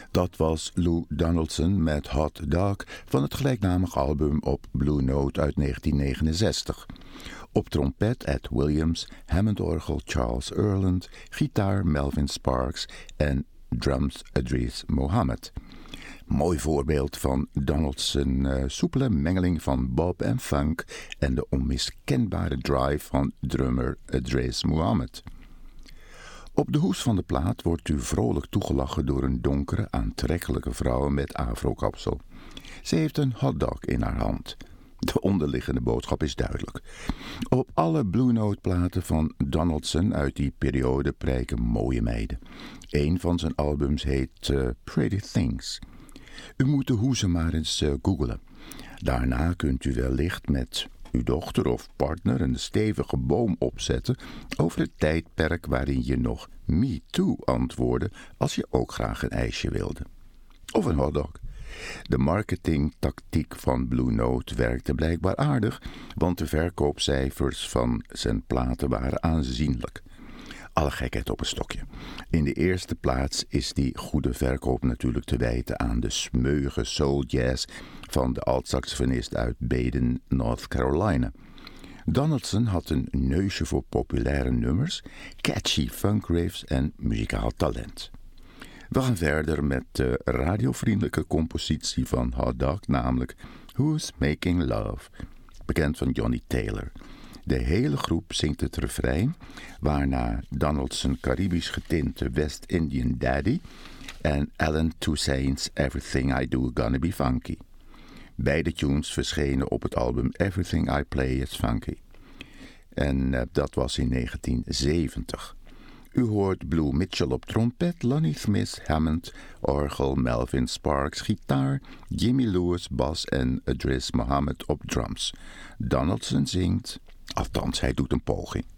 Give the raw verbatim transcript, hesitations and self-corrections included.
Dat was Lou Donaldson met Hot Dog van het gelijknamige album op Blue Note uit negentien negenenzestig. Op trompet Ed Williams, Hammondorgel Charles Earland, gitaar Melvin Sparks en drums Idris Mohammed. Mooi voorbeeld van Donaldson's uh, soepele mengeling van bop en funk en de onmiskenbare drive van drummer Idris Mohammed. Op de hoes van de plaat wordt u vrolijk toegelachen door een donkere, aantrekkelijke vrouw met afrokapsel. Ze heeft een hotdog in haar hand. De onderliggende boodschap is duidelijk. Op alle Blue Note platen van Donaldson uit die periode prijken mooie meiden. Een van zijn albums heet uh, Pretty Things. U moet de hoeze maar eens uh, googlen. Daarna kunt u wellicht met uw dochter of partner een stevige boom opzetten over het tijdperk waarin je nog Me Too antwoordde als je ook graag een ijsje wilde. Of een hotdog. De marketingtactiek van Blue Note werkte blijkbaar aardig, want de verkoopcijfers van zijn platen waren aanzienlijk. Alle gekheid op een stokje. In de eerste plaats is die goede verkoop natuurlijk te wijten aan de smeuïge soul jazz van de alt-saxofonist uit Baden, North Carolina. Donaldson had een neusje voor populaire nummers, catchy funk riffs en muzikaal talent. We gaan verder met de radiovriendelijke compositie van Hot Dog, namelijk Who's Making Love, bekend van Johnny Taylor. De hele groep zingt het refrein, waarna Donaldson Caribisch getinte West Indian Daddy en Alan Toussaint's Everything I Do Gonna Be Funky. Beide tunes verschenen op het album Everything I Play Is Funky. En uh, dat was in negentien zeventig. U hoort Blue Mitchell op trompet, Lonnie Smith Hammond, orgel, Melvin Sparks gitaar, Jimmy Lewis bas en Idris Mohammed op drums. Donaldson zingt, althans hij doet een poging.